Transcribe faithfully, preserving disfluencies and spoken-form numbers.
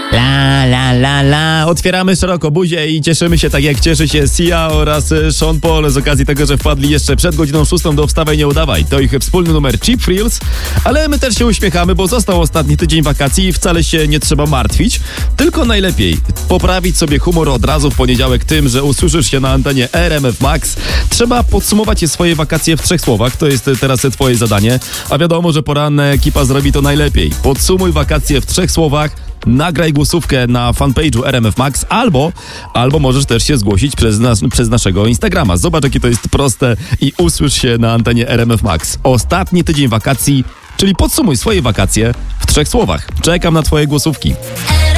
La, la, la, la. Otwieramy szeroko buzię i cieszymy się tak jak cieszy się Sia oraz Sean Paul z okazji tego, że wpadli jeszcze przed godziną szóstą do Wstawaj Nie Udawaj. To ich wspólny numer Cheap Thrills, ale my też się uśmiechamy, bo został ostatni tydzień wakacji i wcale się nie trzeba martwić, tylko najlepiej poprawić sobie humor od razu w poniedziałek tym, że usłyszysz się na antenie R M F Max. Trzeba podsumować swoje wakacje w trzech słowach, to jest teraz twoje zadanie, a wiadomo, że poranna ekipa zrobi to najlepiej. Podsumuj wakacje w trzech słowach, nagraj głosówkę na fanpage'u R M F Max albo, albo możesz też się zgłosić przez, nas, przez naszego Instagrama. Zobacz, jakie to jest proste i usłysz się na antenie R M F Max. Ostatni tydzień wakacji, czyli podsumuj swoje wakacje w trzech słowach. Czekam na twoje głosówki.